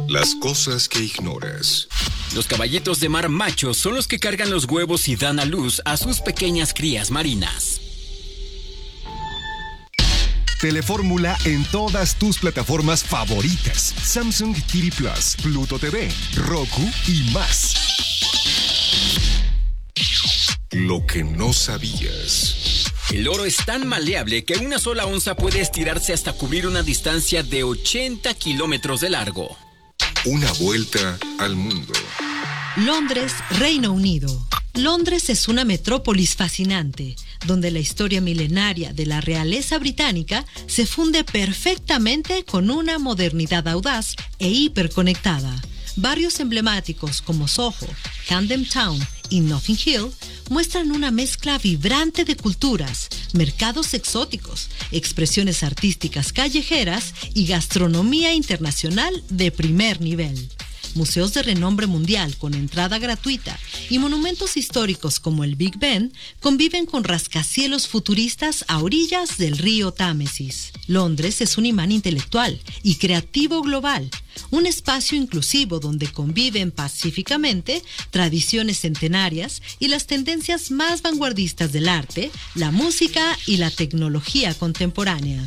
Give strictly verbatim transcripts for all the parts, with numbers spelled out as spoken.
Las cosas que ignoras. Los caballitos de mar machos son los que cargan los huevos y dan a luz a sus pequeñas crías marinas. Telefórmula en todas tus plataformas favoritas: Samsung T V Plus, Pluto T V, Roku y más. Lo que no sabías. El oro es tan maleable que una sola onza puede estirarse hasta cubrir una distancia de ochenta kilómetros de largo. Una vuelta al mundo. Londres, Reino Unido. Londres es una metrópolis fascinante, donde la historia milenaria de la realeza británica se funde perfectamente con una modernidad audaz e hiperconectada. Barrios emblemáticos como Soho, Camden Town y Notting Hill muestran una mezcla vibrante de culturas, mercados exóticos, expresiones artísticas callejeras y gastronomía internacional de primer nivel. Museos de renombre mundial con entrada gratuita y monumentos históricos como el Big Ben conviven con rascacielos futuristas a orillas del río Támesis. Londres es un imán intelectual y creativo global, un espacio inclusivo donde conviven pacíficamente tradiciones centenarias y las tendencias más vanguardistas del arte, la música y la tecnología contemporánea.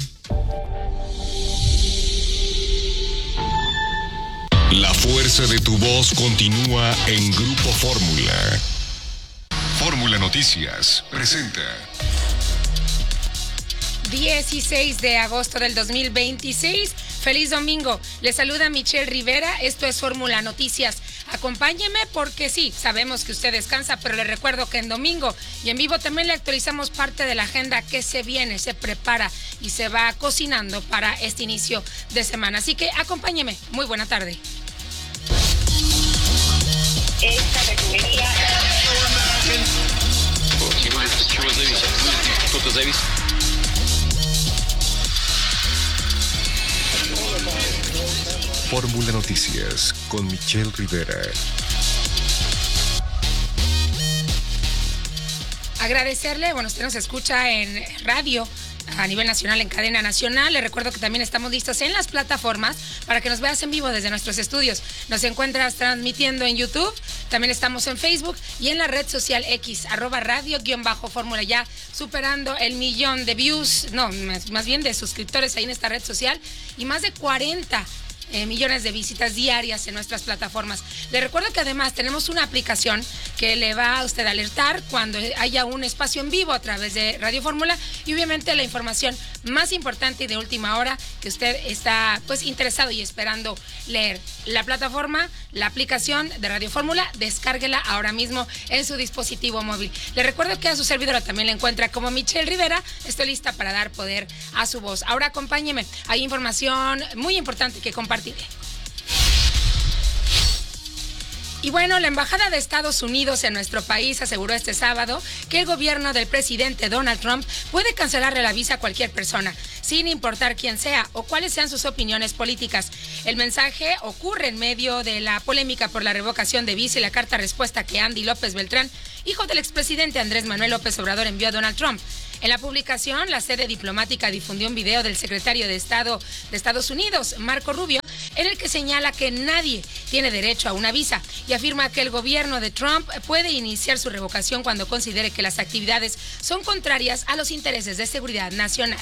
La fuerza de tu voz continúa en Grupo Fórmula. Fórmula Noticias presenta. dieciséis de agosto del dos mil veintiséis. Feliz domingo. Les saluda Michelle Rivera. Esto es Fórmula Noticias. Acompáñeme porque sí, sabemos que usted descansa, pero le recuerdo que en domingo y en vivo también le actualizamos parte de la agenda que se viene, se prepara y se va cocinando para este inicio de semana. Así que acompáñeme. Muy buena tarde. Esta refinería... Fórmula Noticias con Michelle Rivera. Agradecerle, bueno, usted nos escucha en radio a nivel nacional, en cadena nacional. Le recuerdo que también estamos listos en las plataformas para que nos veas en vivo desde nuestros estudios. Nos encuentras transmitiendo en YouTube, también estamos en Facebook y en la red social X, arroba radio guión bajo fórmula, ya superando el millón de views, no, más, más bien de suscriptores ahí en esta red social y más de cuarenta Eh, millones de visitas diarias en nuestras plataformas. Le recuerdo que además tenemos una aplicación que le va a usted alertar cuando haya un espacio en vivo a través de Radio Fórmula y obviamente la información más importante y de última hora que usted está pues interesado y esperando leer. La plataforma, la aplicación de Radio Fórmula, descárguela ahora mismo en su dispositivo móvil. Le recuerdo que a su servidora también la encuentra como Michelle Rivera. Estoy lista para dar poder a su voz. Ahora acompáñeme. Hay información muy importante que compartir. Y bueno, la Embajada de Estados Unidos en nuestro país aseguró este sábado que el gobierno del presidente Donald Trump puede cancelarle la visa a cualquier persona, sin importar quién sea o cuáles sean sus opiniones políticas. El mensaje ocurre en medio de la polémica por la revocación de visa y la carta respuesta que Andy López Beltrán, hijo del expresidente Andrés Manuel López Obrador, envió a Donald Trump. En la publicación, la sede diplomática difundió un video del secretario de Estado de Estados Unidos, Marco Rubio, en el que señala que nadie tiene derecho a una visa y afirma que el gobierno de Trump puede iniciar su revocación cuando considere que las actividades son contrarias a los intereses de seguridad nacional.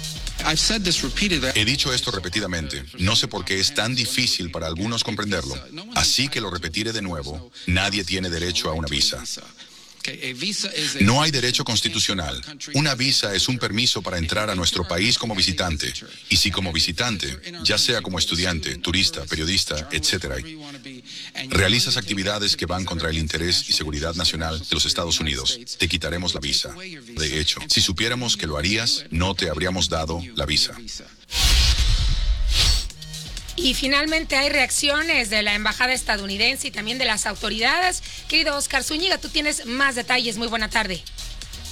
He dicho esto repetidamente. No sé por qué es tan difícil para algunos comprenderlo. Así que lo repetiré de nuevo. Nadie tiene derecho a una visa. No hay derecho constitucional. Una visa es un permiso para entrar a nuestro país como visitante. Y si como visitante, ya sea como estudiante, turista, periodista, etcétera, realizas actividades que van contra el interés y seguridad nacional de los Estados Unidos, te quitaremos la visa. De hecho, si supiéramos que lo harías, no te habríamos dado la visa. Y finalmente hay reacciones de la embajada estadounidense y también de las autoridades. Querido Oscar Zúñiga, tú tienes más detalles. Muy buena tarde.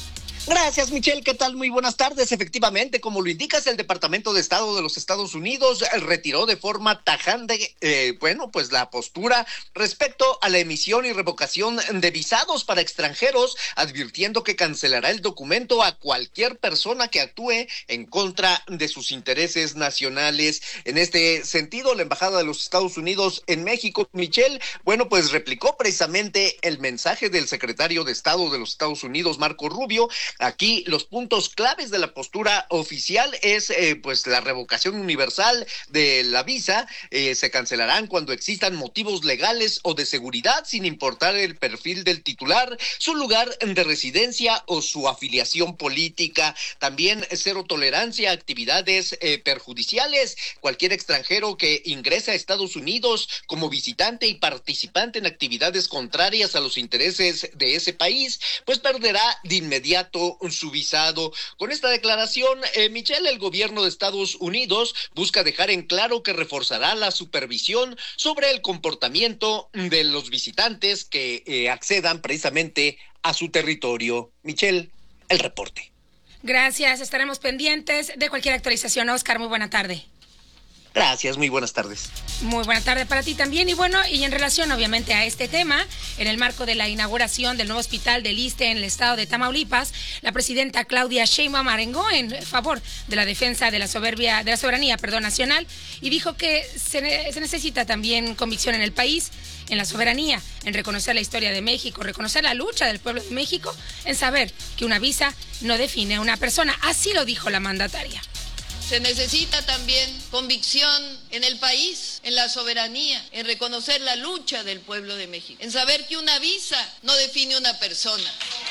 Gracias, Michelle. ¿Qué tal? Muy buenas tardes. Efectivamente, como lo indicas, el Departamento de Estado de los Estados Unidos retiró de forma tajante, eh, bueno, pues la postura respecto a la emisión y revocación de visados para extranjeros, advirtiendo que cancelará el documento a cualquier persona que actúe en contra de sus intereses nacionales. En este sentido, la Embajada de los Estados Unidos en México, Michelle, bueno, pues replicó precisamente el mensaje del secretario de Estado de los Estados Unidos, Marco Rubio. Aquí los puntos claves de la postura oficial es eh, pues la revocación universal de la visa, eh, se cancelarán cuando existan motivos legales o de seguridad sin importar el perfil del titular, su lugar de residencia o su afiliación política. También cero tolerancia a actividades eh, perjudiciales. Cualquier extranjero que ingrese a Estados Unidos como visitante y participante en actividades contrarias a los intereses de ese país, pues perderá de inmediato su visado. Con esta declaración, eh, Michelle, el gobierno de Estados Unidos busca dejar en claro que reforzará la supervisión sobre el comportamiento de los visitantes que eh, accedan precisamente a su territorio. Michelle, el reporte. Gracias, estaremos pendientes de cualquier actualización. Oscar, muy buena tarde. Gracias, muy buenas tardes. Muy buena tarde para ti también. Y bueno, y en relación obviamente a este tema, en el marco de la inauguración del nuevo hospital del ISSSTE en el estado de Tamaulipas, la presidenta Claudia Sheinbaum arengó en favor de la defensa de la soberbia, de la soberanía, perdón, nacional, y dijo que se, se necesita también convicción en el país, en la soberanía, en reconocer la historia de México, reconocer la lucha del pueblo de México, en saber que una visa no define a una persona. Así lo dijo la mandataria. Se necesita también convicción en el país, en la soberanía, en reconocer la lucha del pueblo de México, en saber que una visa no define una persona.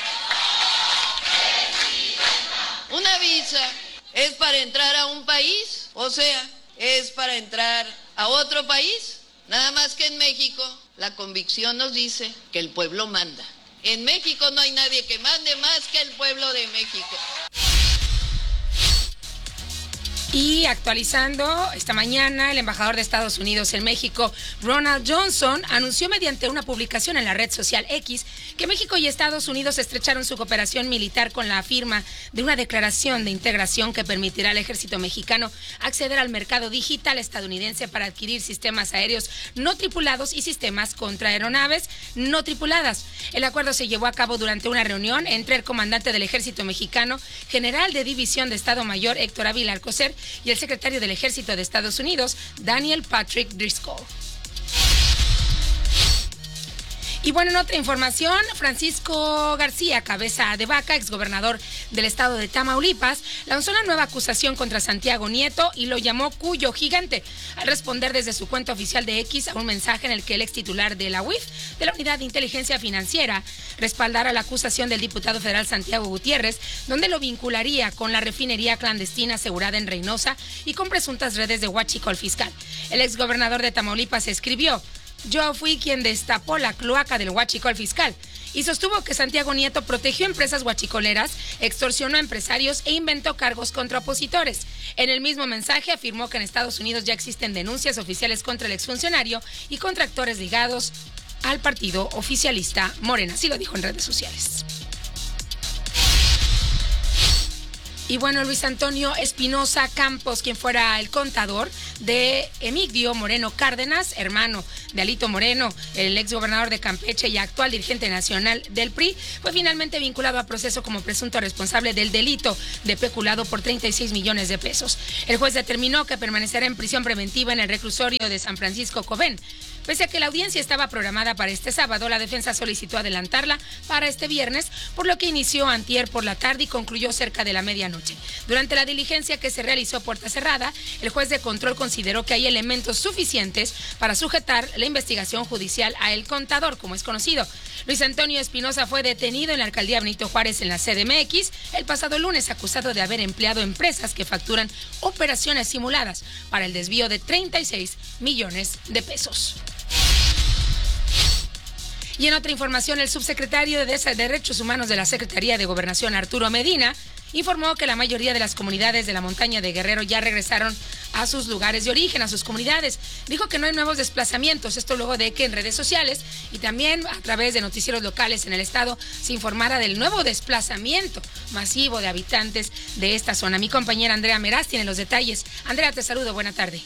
Una visa es para entrar a un país, o sea, es para entrar a otro país. Nada más que en México la convicción nos dice que el pueblo manda. En México no hay nadie que mande más que el pueblo de México. Y actualizando, esta mañana el embajador de Estados Unidos en México, Ronald Johnson, anunció mediante una publicación en la red social X que México y Estados Unidos estrecharon su cooperación militar con la firma de una declaración de integración que permitirá al ejército mexicano acceder al mercado digital estadounidense para adquirir sistemas aéreos no tripulados y sistemas contra aeronaves no tripuladas. El acuerdo se llevó a cabo durante una reunión entre el comandante del ejército mexicano, general de división de Estado Mayor Héctor Ávila Alcocer, y el secretario del Ejército de Estados Unidos, Daniel Patrick Driscoll. Y bueno, en otra información, Francisco García Cabeza de Vaca, exgobernador del estado de Tamaulipas, lanzó una nueva acusación contra Santiago Nieto y lo llamó Cuyo Gigante, al responder desde su cuenta oficial de X a un mensaje en el que el ex titular de la U I F, de la Unidad de Inteligencia Financiera, respaldara la acusación del diputado federal Santiago Gutiérrez, donde lo vincularía con la refinería clandestina asegurada en Reynosa y con presuntas redes de huachicol fiscal. El exgobernador de Tamaulipas escribió: "Yo fui quien destapó la cloaca del huachicol fiscal", y sostuvo que Santiago Nieto protegió empresas huachicoleras, extorsionó a empresarios e inventó cargos contra opositores. En el mismo mensaje afirmó que en Estados Unidos ya existen denuncias oficiales contra el exfuncionario y contra actores ligados al partido oficialista Morena. Así lo dijo en redes sociales. Y bueno, Luis Antonio Espinosa Campos, quien fuera el contador de Emigdio Moreno Cárdenas, hermano de Alito Moreno, el exgobernador de Campeche y actual dirigente nacional del P R I, fue finalmente vinculado a proceso como presunto responsable del delito de peculado por treinta y seis millones de pesos. El juez determinó que permanecerá en prisión preventiva en el reclusorio de San Francisco Cobén. Pese a que la audiencia estaba programada para este sábado, la defensa solicitó adelantarla para este viernes, por lo que inició antier por la tarde y concluyó cerca de la medianoche. Durante la diligencia que se realizó a puerta cerrada, el juez de control consideró que hay elementos suficientes para sujetar la investigación judicial a el contador, como es conocido. Luis Antonio Espinosa fue detenido en la alcaldía Benito Juárez en la C D M X el pasado lunes, acusado de haber empleado empresas que facturan operaciones simuladas para el desvío de treinta y seis millones de pesos. Y en otra información, el subsecretario de Derechos Humanos de la Secretaría de Gobernación, Arturo Medina, informó que la mayoría de las comunidades de la montaña de Guerrero ya regresaron a sus lugares de origen, a sus comunidades. Dijo que no hay nuevos desplazamientos, esto luego de que en redes sociales y también a través de noticieros locales en el estado se informara del nuevo desplazamiento masivo de habitantes de esta zona. Mi compañera Andrea Meraz tiene los detalles. Andrea, te saludo, buena tarde.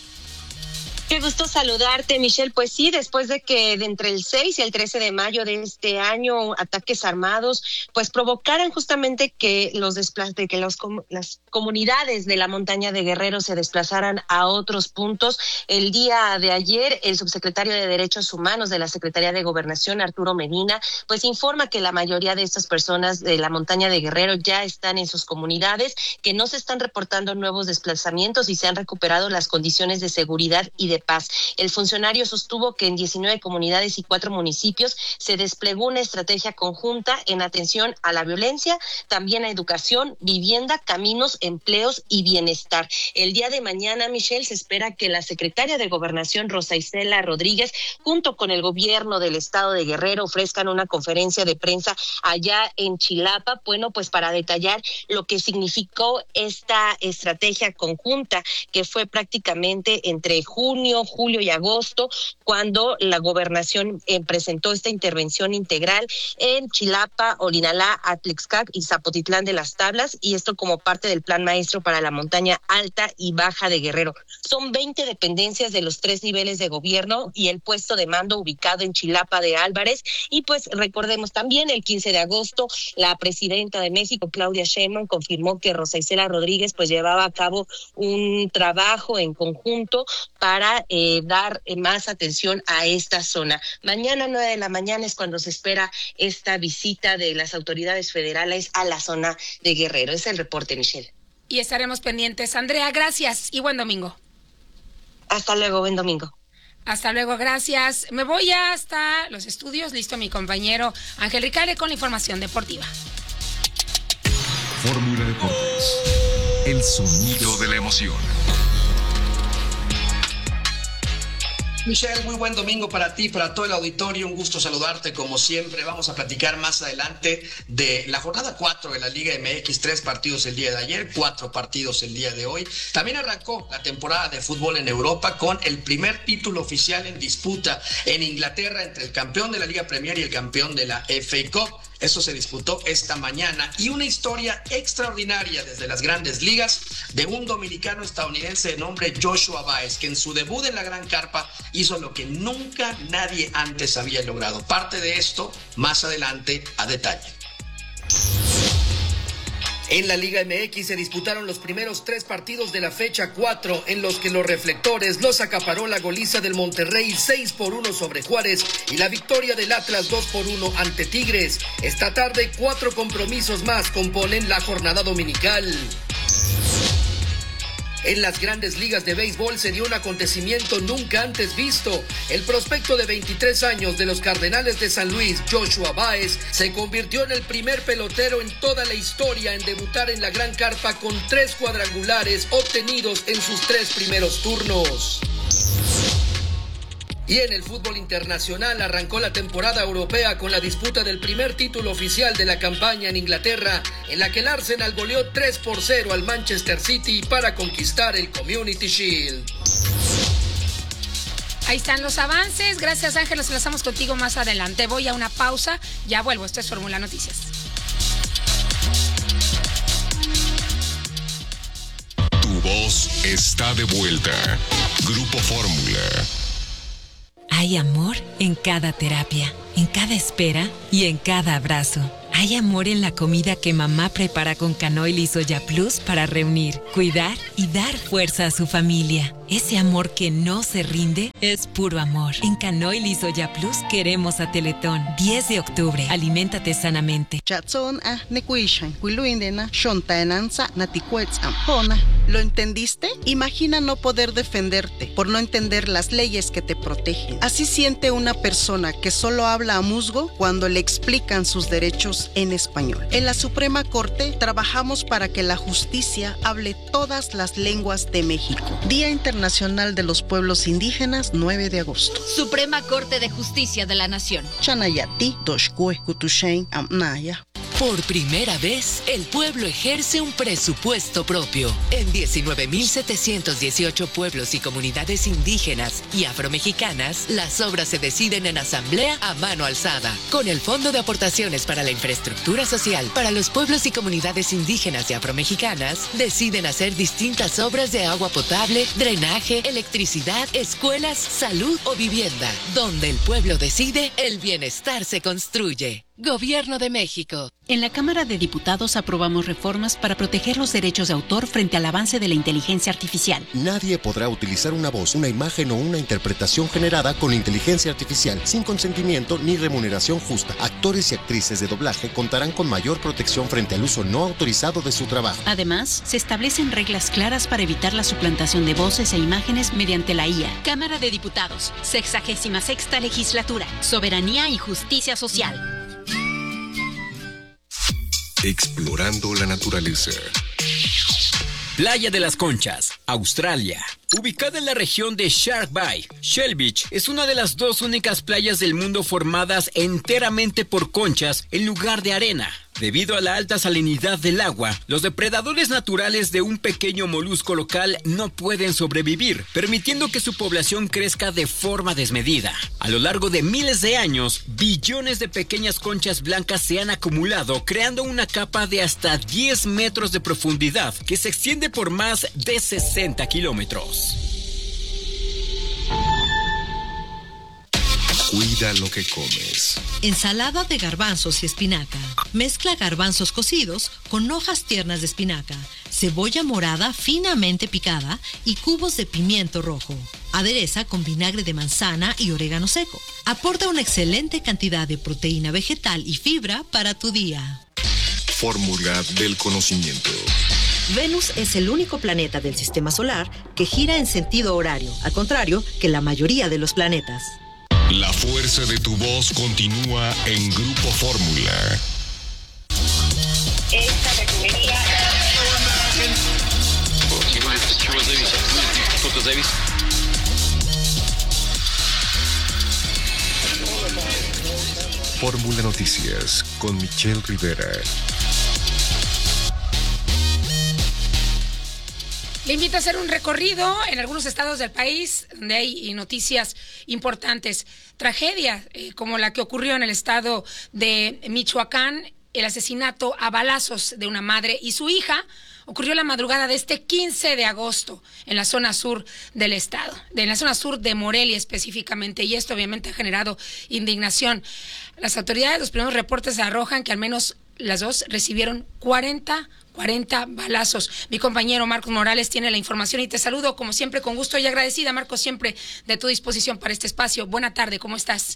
Qué gusto saludarte, Michelle. Pues sí, después de que de entre el seis y el trece de mayo de este año ataques armados pues provocaran justamente que los despla- de que los com- las comunidades de la montaña de Guerrero se desplazaran a otros puntos. El día de ayer, el subsecretario de Derechos Humanos de la Secretaría de Gobernación, Arturo Medina, pues informa que la mayoría de estas personas de la montaña de Guerrero ya están en sus comunidades, que no se están reportando nuevos desplazamientos y se han recuperado las condiciones de seguridad y de paz. El funcionario sostuvo que en diecinueve comunidades y cuatro municipios se desplegó una estrategia conjunta en atención a la violencia, también a educación, vivienda, caminos, empleos y bienestar. El día de mañana, Michelle, se espera que la secretaria de Gobernación, Rosa Isela Rodríguez, junto con el gobierno del estado de Guerrero, ofrezcan una conferencia de prensa allá en Chilapa, bueno, pues para detallar lo que significó esta estrategia conjunta, que fue prácticamente entre junio, julio y agosto, cuando la gobernación eh, presentó esta intervención integral en Chilapa, Olinalá, Atlixcac y Zapotitlán de las Tablas, y esto como parte del plan maestro para la montaña alta y baja de Guerrero. Son veinte dependencias de los tres niveles de gobierno y el puesto de mando ubicado en Chilapa de Álvarez. Y pues recordemos también, el quince de agosto, la presidenta de México, Claudia Sheinbaum, confirmó que Rosa Isela Rodríguez pues llevaba a cabo un trabajo en conjunto para eh, dar eh, más atención a esta zona. Mañana nueve de la mañana es cuando se espera esta visita de las autoridades federales a la zona de Guerrero. Es el reporte, Michelle. Y estaremos pendientes. Andrea, gracias y buen domingo. Hasta luego, buen domingo. Hasta luego, gracias. Me voy hasta los estudios. Listo mi compañero Ángel Ricale con la información deportiva. Fórmula Deportes. El sonido de la emoción. Michelle, muy buen domingo para ti, para todo el auditorio. Un gusto saludarte como siempre. Vamos a platicar más adelante de la jornada cuatro de la Liga M X. Tres partidos el día de ayer, cuatro partidos el día de hoy. También arrancó la temporada de fútbol en Europa con el primer título oficial en disputa en Inglaterra entre el campeón de la Liga Premier y el campeón de la F A Cup. Eso se disputó esta mañana y una historia extraordinaria desde las grandes ligas de un dominicano estadounidense de nombre Joshua Báez, que en su debut en la Gran Carpa hizo lo que nunca nadie antes había logrado. Parte de esto más adelante a detalle. En la Liga M X se disputaron los primeros tres partidos de la fecha cuatro, en los que los reflectores los acaparó la goliza del Monterrey seis por uno sobre Juárez y la victoria del Atlas dos por uno ante Tigres. Esta tarde cuatro compromisos más componen la jornada dominical. En las grandes ligas de béisbol se dio un acontecimiento nunca antes visto. El prospecto de veintitrés años de los Cardenales de San Luis, Joshua Báez, se convirtió en el primer pelotero en toda la historia en debutar en la Gran Carpa con tres cuadrangulares obtenidos en sus tres primeros turnos. Y en el fútbol internacional arrancó la temporada europea con la disputa del primer título oficial de la campaña en Inglaterra, en la que el Arsenal goleó tres por cero al Manchester City para conquistar el Community Shield. Ahí están los avances. Gracias, Ángel. Nos enlazamos contigo más adelante. Voy a una pausa. Ya vuelvo. Esto es Fórmula Noticias. Tu voz está de vuelta. Grupo Fórmula. Hay amor en cada terapia, en cada espera y en cada abrazo. Hay amor en la comida que mamá prepara con Canoil y Soya Plus para reunir, cuidar y dar fuerza a su familia. Ese amor que no se rinde es puro amor. En Canoil y Soya Plus queremos a Teletón. diez de octubre. Aliméntate sanamente. ¿Lo entendiste? Imagina no poder defenderte por no entender las leyes que te protegen. Así siente una persona que solo habla a musgo cuando le explican sus derechos en español. En la Suprema Corte trabajamos para que la justicia hable todas las lenguas de México. Día Internacional Internacional de los Pueblos Indígenas, nueve de agosto. Suprema Corte de Justicia de la Nación. Chanayati, Doshkue, Kutushen, Amnaya. Por primera vez, el pueblo ejerce un presupuesto propio. En diecinueve mil setecientos dieciocho pueblos y comunidades indígenas y afromexicanas, las obras se deciden en asamblea a mano alzada. Con el Fondo de Aportaciones para la Infraestructura Social para los pueblos y comunidades indígenas y afromexicanas, deciden hacer distintas obras de agua potable, drenaje, electricidad, escuelas, salud o vivienda. Donde el pueblo decide, el bienestar se construye. Gobierno de México. En la Cámara de Diputados aprobamos reformas para proteger los derechos de autor frente al avance de la inteligencia artificial. Nadie podrá utilizar una voz, una imagen o una interpretación generada con inteligencia artificial sin consentimiento ni remuneración justa. Actores y actrices de doblaje contarán con mayor protección frente al uso no autorizado de su trabajo. Además, se establecen reglas claras para evitar la suplantación de voces e imágenes mediante la I A. Cámara de Diputados, sexagésima sexta legislatura, soberanía y justicia social. Explorando la naturaleza. Playa de las Conchas, Australia. Ubicada en la región de Shark Bay, Shell Beach es una de las dos únicas playas del mundo formadas enteramente por conchas en lugar de arena. Debido a la alta salinidad del agua, los depredadores naturales de un pequeño molusco local no pueden sobrevivir, permitiendo que su población crezca de forma desmedida. A lo largo de miles de años, billones de pequeñas conchas blancas se han acumulado, creando una capa de hasta diez metros de profundidad que se extiende por más de sesenta kilómetros. Cuida lo que comes. Ensalada de garbanzos y espinaca. Mezcla garbanzos cocidos con hojas tiernas de espinaca, cebolla morada finamente picada y cubos de pimiento rojo. Adereza con vinagre de manzana y orégano seco. Aporta una excelente cantidad de proteína vegetal y fibra para tu día. Fórmula del conocimiento. Venus es el único planeta del sistema solar que gira en sentido horario, al contrario que la mayoría de los planetas. La fuerza de tu voz continúa en Grupo Fórmula. Esta refinería. Fórmula Noticias con Michelle Rivera. Le invito a hacer un recorrido en algunos estados del país donde hay noticias importantes. Tragedia eh, como la que ocurrió en el estado de Michoacán, el asesinato a balazos de una madre y su hija, ocurrió la madrugada de este quince de agosto en la zona sur del estado, en la zona sur de Morelia específicamente, y esto obviamente ha generado indignación. Las autoridades, los primeros reportes arrojan que al menos las dos recibieron cuarenta balazos. Mi compañero Marcos Morales tiene la información y te saludo como siempre con gusto y agradecida, Marcos, siempre de tu disposición para este espacio. Buena tarde, ¿cómo estás?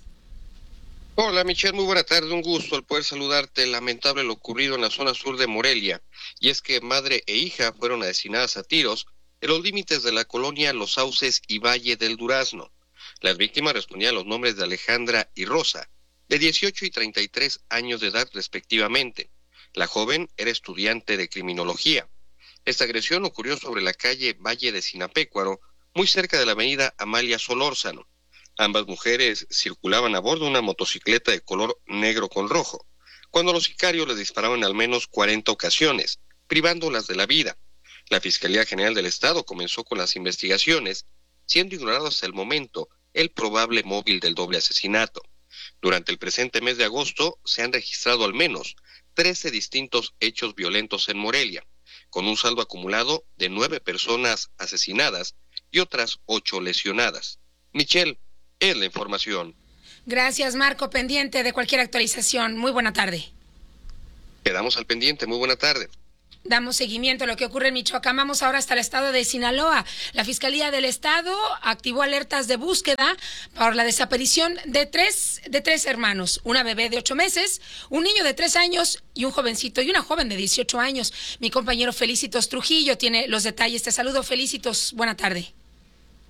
Hola Michelle, muy buena tarde, un gusto al poder saludarte. Lamentable lo ocurrido en la zona sur de Morelia, y es que madre e hija fueron asesinadas a tiros en los límites de la colonia Los Sauces y Valle del Durazno. Las víctimas respondían a los nombres de Alejandra y Rosa, de dieciocho y treinta y tres años de edad respectivamente. La joven era estudiante de criminología. Esta agresión ocurrió sobre la calle Valle de Sinapecuaro, muy cerca de la avenida Amalia Solórzano. Ambas mujeres circulaban a bordo de una motocicleta de color negro con rojo, cuando los sicarios les disparaban al menos cuarenta ocasiones, privándolas de la vida. La Fiscalía General del Estado comenzó con las investigaciones, siendo ignorado hasta el momento el probable móvil del doble asesinato. Durante el presente mes de agosto se han registrado al menos trece distintos hechos violentos en Morelia, con un saldo acumulado de nueve personas asesinadas y otras ocho lesionadas. Michelle, es la información. Gracias, Marco, pendiente de cualquier actualización. Muy buena tarde. Quedamos al pendiente, muy buena tarde. Damos seguimiento a lo que ocurre en Michoacán. Vamos ahora hasta el estado de Sinaloa. La Fiscalía del Estado activó alertas de búsqueda por la desaparición de tres, de tres hermanos. Una bebé de ocho meses, un niño de tres años y un jovencito y una joven de dieciocho años. Mi compañero Felicitos Trujillo tiene los detalles. Te saludo, Felicitos. Buena tarde.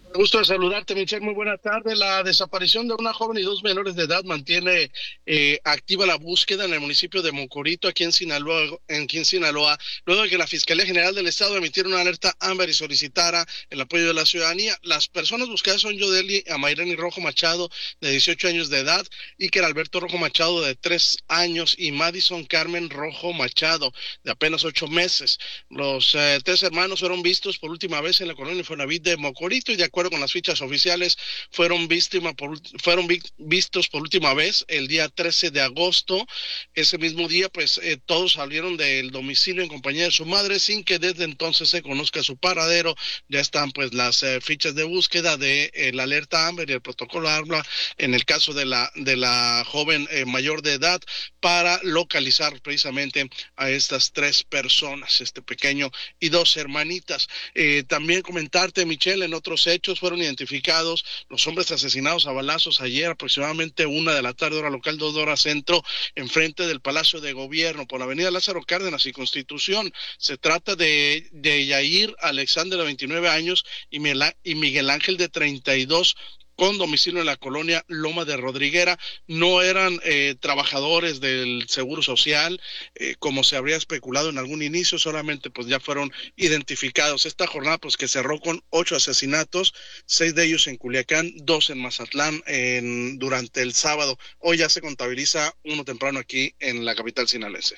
Gusto de saludarte, Michelle. Muy buena tarde. La desaparición de una joven y dos menores de edad mantiene eh, activa la búsqueda en el municipio de Mocorito, aquí en Sinaloa, en, aquí en Sinaloa, luego de que la Fiscalía General del Estado emitiera una alerta Amber y solicitara el apoyo de la ciudadanía. Las personas buscadas son Yodeli Amairani Rojo Machado, de dieciocho años de edad, Iker Alberto Rojo Machado, de tres años, y Madison Carmen Rojo Machado, de apenas ocho meses. Los eh, tres hermanos fueron vistos por última vez en la colonia Infonavit de Mocorito y de acuerdo con las fichas oficiales fueron víctima por, fueron vi, vistos por última vez el día trece de agosto. Ese mismo día pues eh, todos salieron del domicilio en compañía de su madre sin que desde entonces se conozca su paradero. Ya están pues las eh, fichas de búsqueda de eh, la alerta Amber y el protocolo habla en el caso de la de la joven eh, mayor de edad para localizar precisamente a estas tres personas, este pequeño y dos hermanitas. Eh, también comentarte, Michelle, en otros hechos fueron identificados los hombres asesinados a balazos ayer aproximadamente una de la tarde hora local, dos horas centro, enfrente del Palacio de Gobierno por la avenida Lázaro Cárdenas y Constitución. Se trata de, de Yair Alexander de veintinueve años y Miguel Ángel de treinta y dos con domicilio en la colonia Loma de Rodriguera. No eran eh, trabajadores del Seguro Social, eh, como se habría especulado en algún inicio, solamente pues ya fueron identificados. Esta jornada pues que cerró con ocho asesinatos, seis de ellos en Culiacán, dos en Mazatlán en, durante el sábado. Hoy ya se contabiliza uno temprano aquí en la capital sinaloense.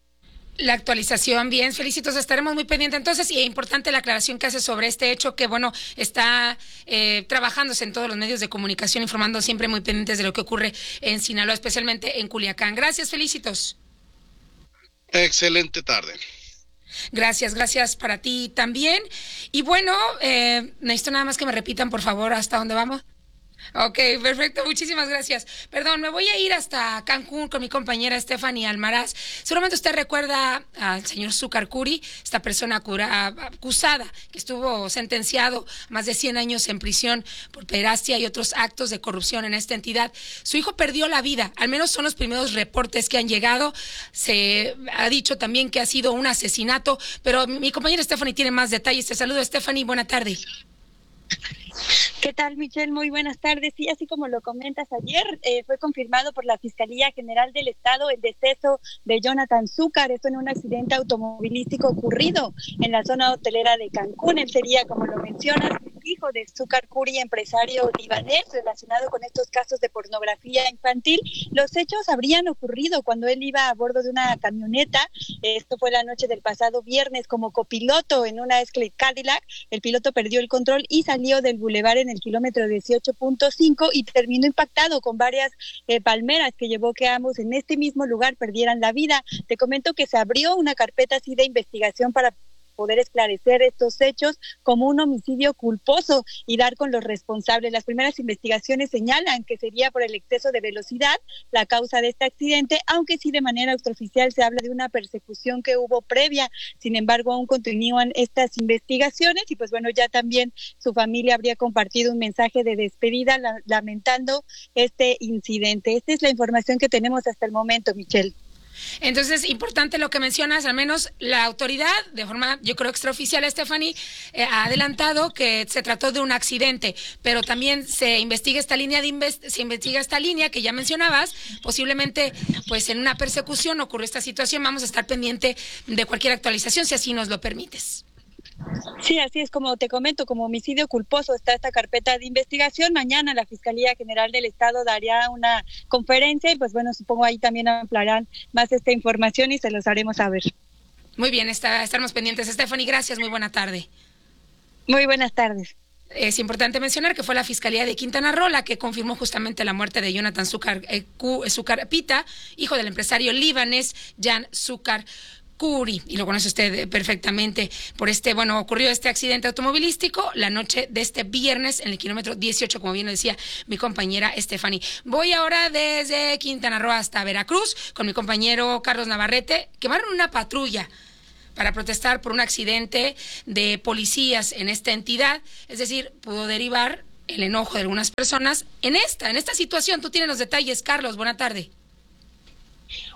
La actualización, bien, felicitos, estaremos muy pendientes entonces, y es importante la aclaración que hace sobre este hecho que, bueno, está eh, trabajándose en todos los medios de comunicación, informando siempre muy pendientes de lo que ocurre en Sinaloa, especialmente en Culiacán. Gracias, felicitos. Excelente tarde. Gracias, gracias para ti también. Y bueno, eh, necesito nada más que me repitan, por favor, hasta dónde vamos. Ok, perfecto, muchísimas gracias. Perdón, me voy a ir hasta Cancún con mi compañera Stephanie Almaraz. Seguramente usted recuerda al señor Zúcar Curi, esta persona cura, acusada, que estuvo sentenciado a más de cien años en prisión por pederastia y otros actos de corrupción en esta entidad. Su hijo perdió la vida, al menos son los primeros reportes que han llegado. Se ha dicho también que ha sido un asesinato, pero mi compañera Stephanie tiene más detalles. Te saludo, Stephanie, buena tarde. ¿Qué tal, Michelle? Muy buenas tardes. Sí, así como lo comentas ayer, eh, fue confirmado por la Fiscalía General del Estado el deceso de Jonathan Zúcar, esto en un accidente automovilístico ocurrido en la zona hotelera de Cancún. Él sería, como lo mencionas, hijo de Zúcar Curi, empresario libanés relacionado con estos casos de pornografía infantil. Los hechos habrían ocurrido cuando él iba a bordo de una camioneta. Esto fue la noche del pasado viernes como copiloto en una Escalade Cadillac. El piloto perdió el control y salió del bulevar en el kilómetro dieciocho punto cinco y terminó impactado con varias eh, palmeras que llevó que ambos en este mismo lugar perdieran la vida. Te comento que se abrió una carpeta así de investigación para poder esclarecer estos hechos como un homicidio culposo y dar con los responsables. Las primeras investigaciones señalan que sería por el exceso de velocidad la causa de este accidente, aunque sí de manera extraoficial se habla de una persecución que hubo previa. Sin embargo, aún continúan estas investigaciones y pues bueno, ya también su familia habría compartido un mensaje de despedida la, lamentando este incidente. Esta es la información que tenemos hasta el momento, Michelle. Entonces, importante lo que mencionas, al menos la autoridad, de forma, yo creo, extraoficial, Stephanie, eh, ha adelantado que se trató de un accidente, pero también se investiga esta línea de invest- se investiga esta línea que ya mencionabas, posiblemente, pues en una persecución ocurrió esta situación. Vamos a estar pendiente de cualquier actualización, si así nos lo permites. Sí, así es, como te comento, como homicidio culposo está esta carpeta de investigación. Mañana la Fiscalía General del Estado daría una conferencia y pues bueno, supongo ahí también ampliarán más esta información y se los haremos saber. Muy bien, está, estaremos pendientes. Stephanie, gracias, muy buena tarde. Muy buenas tardes. Es importante mencionar que fue la Fiscalía de Quintana Roo la que confirmó justamente la muerte de Jonathan Zúcar, eh, Zúcar Pita, hijo del empresario libanés Jan Zúcar Curi, y lo conoce usted perfectamente por este, bueno, ocurrió este accidente automovilístico la noche de este viernes en el kilómetro dieciocho, como bien decía mi compañera Stephanie. Voy ahora desde Quintana Roo hasta Veracruz con mi compañero Carlos Navarrete. Quemaron una patrulla para protestar por un accidente de policías en esta entidad, es decir, pudo derivar el enojo de algunas personas en esta, en esta situación. Tú tienes los detalles, Carlos, buena tarde.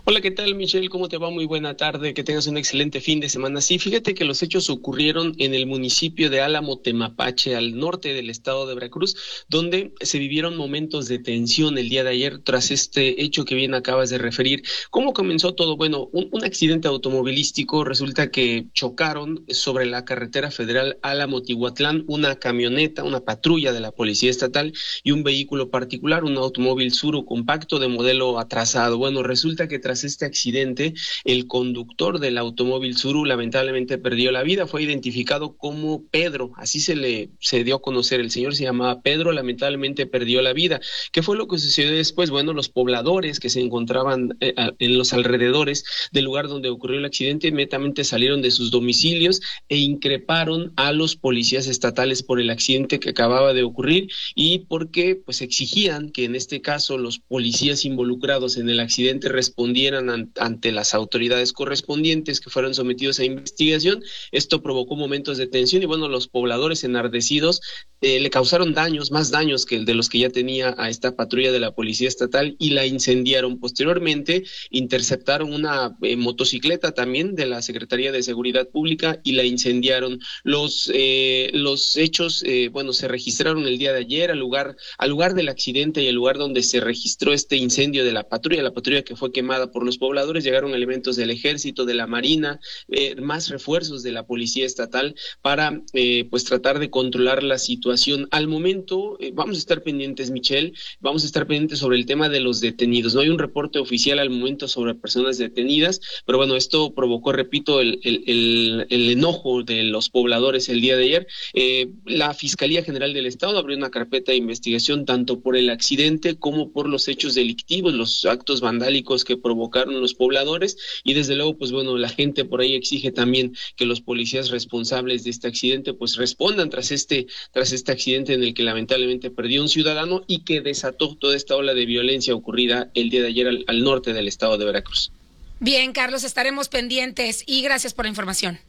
Hola, ¿qué tal, Michelle? ¿Cómo te va? Muy buena tarde, que tengas un excelente fin de semana. Sí, fíjate que los hechos ocurrieron en el municipio de Álamo, Temapache, al norte del estado de Veracruz, donde se vivieron momentos de tensión el día de ayer tras este hecho que bien acabas de referir. ¿Cómo comenzó todo? Bueno, un, un accidente automovilístico. Resulta que chocaron sobre la carretera federal Álamo-Tihuatlán una camioneta, una patrulla de la Policía Estatal y un vehículo particular, un automóvil Tsuru compacto de modelo atrasado. Bueno, resulta que tras este accidente, el conductor del automóvil Tsuru lamentablemente perdió la vida. Fue identificado como Pedro, así se le se dio a conocer. El señor se llamaba Pedro, lamentablemente perdió la vida. ¿Qué fue lo que sucedió después? Bueno, los pobladores que se encontraban eh, en los alrededores del lugar donde ocurrió el accidente inmediatamente salieron de sus domicilios e increparon a los policías estatales por el accidente que acababa de ocurrir y porque pues exigían que en este caso los policías involucrados en el accidente respondieran ante las autoridades correspondientes que fueron sometidos a investigación. Esto provocó momentos de tensión y bueno, los pobladores enardecidos eh, le causaron daños, más daños que el de los que ya tenía a esta patrulla de la Policía Estatal y la incendiaron. Posteriormente interceptaron una eh, motocicleta también de la Secretaría de Seguridad Pública y la incendiaron. Los eh, los hechos, eh, bueno, se registraron el día de ayer al lugar, al lugar del accidente y al lugar donde se registró este incendio de la patrulla, la patrulla que fue quemada por los pobladores. Llegaron elementos del Ejército, de la Marina, eh, más refuerzos de la Policía Estatal para eh, pues tratar de controlar la situación. Al momento eh, vamos a estar pendientes, Michelle, vamos a estar pendientes sobre el tema de los detenidos. No hay un reporte oficial al momento sobre personas detenidas, pero bueno, esto provocó, repito, el, el, el, el enojo de los pobladores el día de ayer. Eh, la Fiscalía General del Estado abrió una carpeta de investigación tanto por el accidente como por los hechos delictivos, los actos vandálicos que provocaron los pobladores y desde luego pues bueno, la gente por ahí exige también que los policías responsables de este accidente pues respondan tras este tras este accidente en el que lamentablemente perdió un ciudadano y que desató toda esta ola de violencia ocurrida el día de ayer al, al norte del estado de Veracruz. Bien, Carlos, estaremos pendientes y gracias por la información.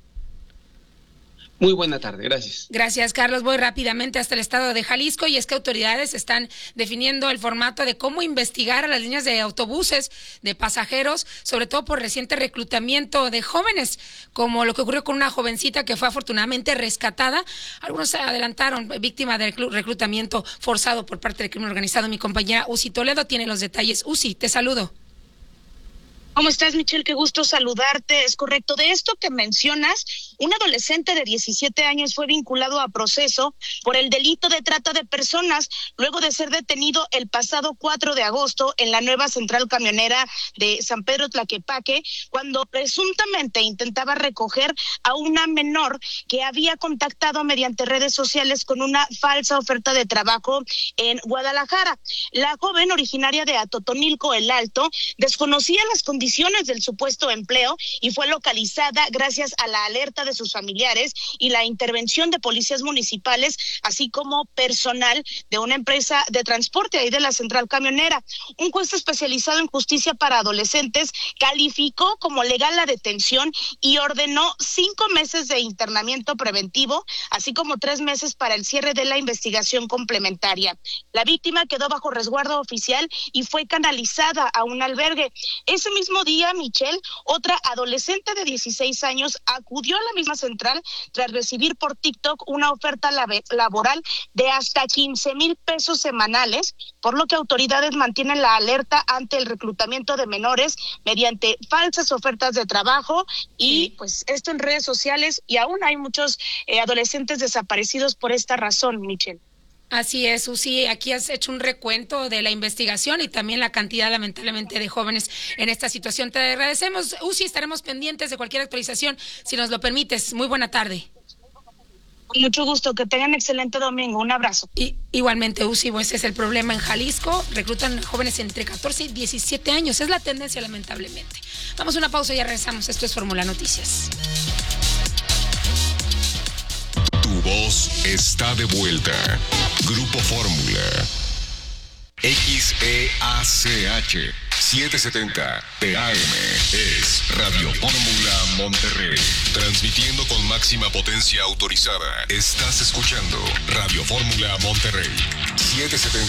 Muy buena tarde, gracias. Gracias, Carlos. Voy rápidamente hasta el estado de Jalisco y es que autoridades están definiendo el formato de cómo investigar a las líneas de autobuses de pasajeros, sobre todo por reciente reclutamiento de jóvenes, como lo que ocurrió con una jovencita que fue afortunadamente rescatada. Algunos se adelantaron, víctima de reclutamiento forzado por parte del crimen organizado. Mi compañera Uzi Toledo tiene los detalles. Uzi, te saludo. ¿Cómo estás, Michelle? Qué gusto saludarte. Es correcto. De esto que mencionas, un adolescente de diecisiete años fue vinculado a proceso por el delito de trata de personas luego de ser detenido el pasado cuatro de agosto en la nueva central camionera de San Pedro Tlaquepaque, cuando presuntamente intentaba recoger a una menor que había contactado mediante redes sociales con una falsa oferta de trabajo en Guadalajara. La joven, originaria de Atotonilco el Alto, desconocía las condiciones del supuesto empleo y fue localizada gracias a la alerta de sus familiares y la intervención de policías municipales, así como personal de una empresa de transporte ahí de la central camionera. Un juez especializado en justicia para adolescentes calificó como legal la detención y ordenó cinco meses de internamiento preventivo, así como tres meses para el cierre de la investigación complementaria. La víctima quedó bajo resguardo oficial y fue canalizada a un albergue. Ese mismo día, Michelle, otra adolescente de dieciséis años acudió a la misma central tras recibir por TikTok una oferta laboral de hasta quince mil pesos semanales, por lo que autoridades mantienen la alerta ante el reclutamiento de menores mediante falsas ofertas de trabajo y pues esto en redes sociales, y aún hay muchos eh, adolescentes desaparecidos por esta razón, Michelle. Así es, Uzi, aquí has hecho un recuento de la investigación y también la cantidad, lamentablemente, de jóvenes en esta situación. Te agradecemos, Uzi, estaremos pendientes de cualquier actualización, si nos lo permites. Muy buena tarde. Con mucho gusto, que tengan excelente domingo, un abrazo. Y, igualmente, Uzi, ese es el problema en Jalisco, reclutan jóvenes entre catorce y diecisiete años, es la tendencia, lamentablemente. Vamos a una pausa y ya regresamos, esto es Fórmula Noticias. Tu voz está de vuelta. Grupo Fórmula. X E A C H setecientos setenta P A M es Radio Fórmula Monterrey. Transmitiendo con máxima potencia autorizada. Estás escuchando Radio Fórmula Monterrey. setecientos setenta